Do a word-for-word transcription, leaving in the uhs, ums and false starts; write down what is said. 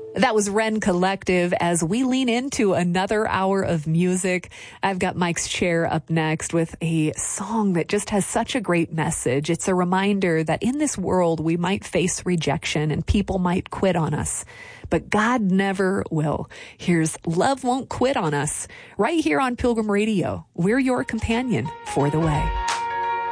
That was Wren Collective as we lean into another hour of music. I've got Mike's Chair up next with a song that just has such a great message. It's a reminder that in this world we might face rejection and people might quit on us, but God never will. Here's Love Won't Quit on Us right here on Pilgrim Radio. We're your companion for the way.